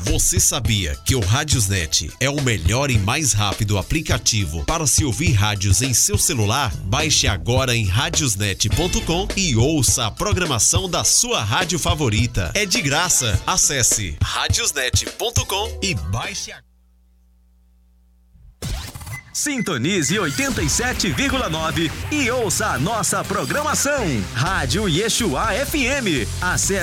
Você sabia que o Radiosnet é o melhor e mais rápido aplicativo para se ouvir rádios em seu celular? Baixe agora em radiosnet.com e ouça a programação da sua rádio favorita. É de graça. Acesse radiosnet.com e baixe agora. Sintonize 87,9 e ouça a nossa programação. Rádio Yeshua FM. Acesse